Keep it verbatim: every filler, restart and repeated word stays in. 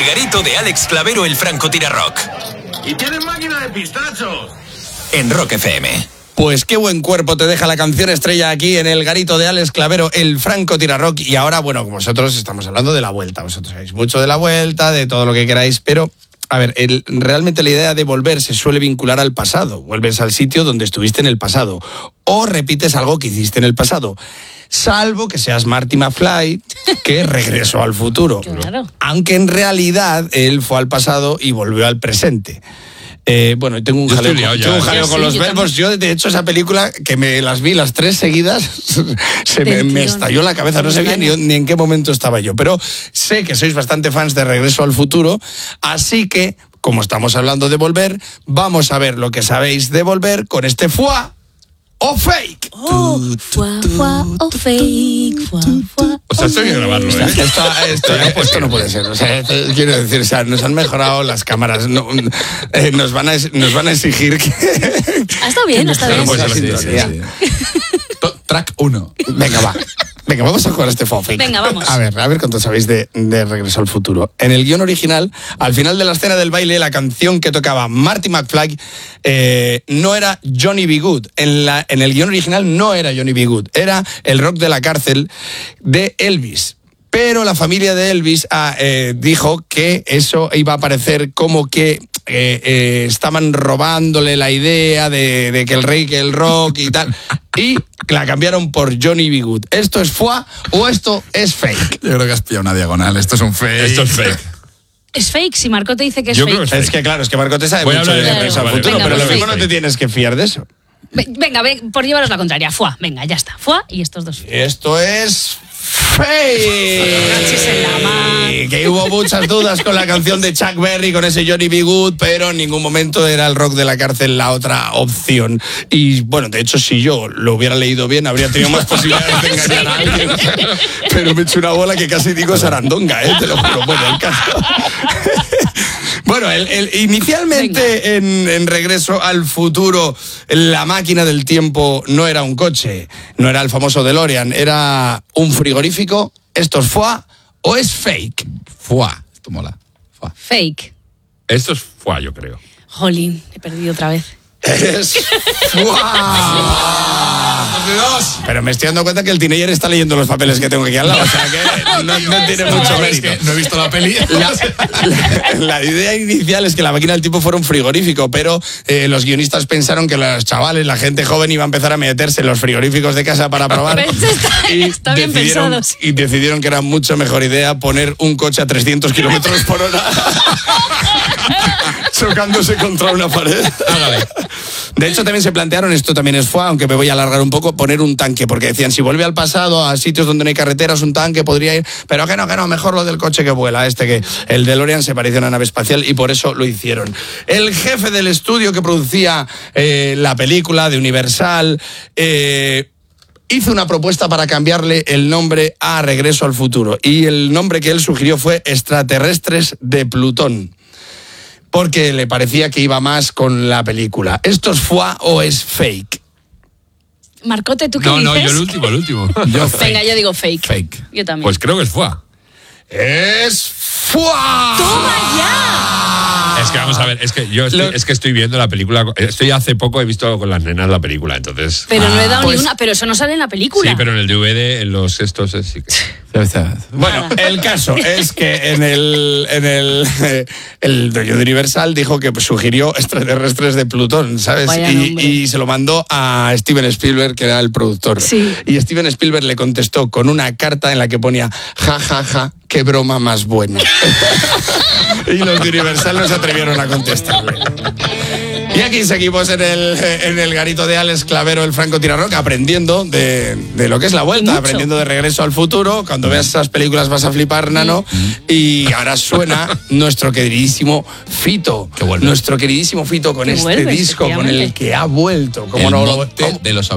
garito de Alex Clavero, el francotirador. ¡Y tienen máquina de pistachos! En Rock F M. Pues qué buen cuerpo te deja la canción estrella aquí en el garito de Alex Clavero, el francotirador. Y ahora, bueno, vosotros estamos hablando de la vuelta. Vosotros sabéis mucho de la vuelta, de todo lo que queráis, pero... A ver, el, realmente la idea de volver se suele vincular al pasado. Vuelves al sitio donde estuviste en el pasado. O repites algo que hiciste en el pasado. Salvo que seas Marty McFly, que regresó al futuro. Claro. Aunque en realidad él fue al pasado y volvió al presente. Eh, bueno, tengo un jaleo, liado, con, ya, tengo un ya. jaleo Sí, con los yo verbos. Yo, de hecho, esa película, que me las vi las tres seguidas, se me, me estalló la cabeza. No sabía ni, ni en qué momento estaba yo. Pero sé que sois bastante fans de Regreso al Futuro, así que, como estamos hablando de volver, vamos a ver lo que sabéis de volver con este fuá o fake. Oh, fuá, fuá, oh, fake, fuá, fuá, O sea, esto hay que grabarlo, ¿eh? Esto, esto, esto no puede ser. O sea, quiero decir, o sea, nos han mejorado las cámaras. No, eh, nos, van a, nos van a exigir que... Ha estado bien, ha estado bien. Pues, sí, sí, sintonía. sí. Track uno. Venga, va. Venga, vamos a jugar a este fo fake. Venga, vamos. A ver, a ver cuánto sabéis de, de Regreso al Futuro. En el guión original, al final de la escena del baile, la canción que tocaba Marty McFly eh, no era Johnny B. Good. En, la, en el guión original no era Johnny B. Good. Era el rock de la cárcel de Elvis. Pero la familia de Elvis ah, eh, dijo que eso iba a parecer como que eh, eh, estaban robándole la idea de, de que el rey, que el rock y tal. Y la cambiaron por Johnny B. Good. ¿Esto es fuá o esto es fake? Yo creo que has pillado una diagonal. Esto es un fake. Esto es fake. Es fake, si Marco te dice que es Yo fake. creo que es Es que claro, es que Marco te sabe Voy a mucho de hablar de Regreso al Vale, Futuro, venga, pero lo pues mismo fake. no te tienes que fiar de eso. Ve- Venga, ve, por llevaros la contraria. Fuá, venga, ya está. Fuá y estos dos. Esto es fake. Cachis en la mar. Que hubo muchas dudas con la canción de Chuck Berry, con ese Johnny B. Good, pero en ningún momento era el rock de la cárcel la otra opción. Y bueno, de hecho, si yo lo hubiera leído bien, habría tenido más posibilidades de engañar a alguien. Pero me he hecho una bola que casi digo sarandonga, ¿eh? Te lo juro. Bueno, el caso. Bueno, el, el, inicialmente en, en Regreso al Futuro, la máquina del tiempo no era un coche, no era el famoso DeLorean, era un frigorífico. ¿Esto es fuá o es fake? Fuá. Esto mola. Fuá. Fake. Esto es fuá, yo creo. Jolín, he perdido otra vez. Es fuá. Pero me estoy dando cuenta que el teenager está leyendo los papeles que tengo aquí al lado, o sea que no, no tiene mucho Es mérito. que no he visto la peli. La, la- la idea inicial es que la máquina del tiempo fuera un frigorífico, pero eh, los guionistas pensaron que los chavales, la gente joven, iba a empezar a meterse en los frigoríficos de casa para probar. Pero esto está- está bien decidieron- pensado, sí. Y decidieron que era mucho mejor idea poner un coche a trescientos kilómetros por hora chocándose contra una pared. De hecho, también se plantearon, esto también es fuá, aunque me voy a alargar un poco, poner un tanque, porque decían, si vuelve al pasado, a sitios donde no hay carreteras, un tanque podría ir, pero que no, que no, mejor lo del coche que vuela, este que el DeLorean se parecía a una nave espacial y por eso lo hicieron. El jefe del estudio que producía eh, la película de Universal eh, hizo una propuesta para cambiarle el nombre a Regreso al Futuro, y el nombre que él sugirió fue Extraterrestres de Plutón, porque le parecía que iba más con la película. ¿Esto es fuá o es fake? Marcote, ¿tú qué No, dices? no, yo el último, el último. Yo Venga, yo digo fake. Fake. Yo también. Pues creo que es fuá. ¡Es fuá! ¡Toma ya! Es que vamos a ver, es que yo estoy, Lo- es que estoy viendo la película, estoy hace poco he visto con las nenas la película, entonces. Pero no he dado pues- ni una, pero eso no sale en la película. Sí, pero en el D V D, en los estos, eh, sí que. Bueno, el caso es que en el, en el, eh, el dueño de Universal dijo que sugirió Extraterrestres de Plutón, ¿sabes? Vaya Y, nombre. y se lo mandó a Steven Spielberg, que era el productor. Sí. Y Steven Spielberg le contestó con una carta en la que ponía, ja, ja, ja, qué broma más buena. Y los de Universal no se atrevieron a contestarle. Y aquí seguimos en el, en el garito de Alex Clavero, el francotirador, aprendiendo de, de lo que es la vuelta, Mucho. aprendiendo de Regreso al Futuro. Cuando veas esas películas vas a flipar, Nano. Y ahora suena nuestro queridísimo Fito. Que vuelve. Nuestro queridísimo Fito con Que este vuelve, disco, con el efectivamente. que ha vuelto. Como El no lo- monte cómo- de los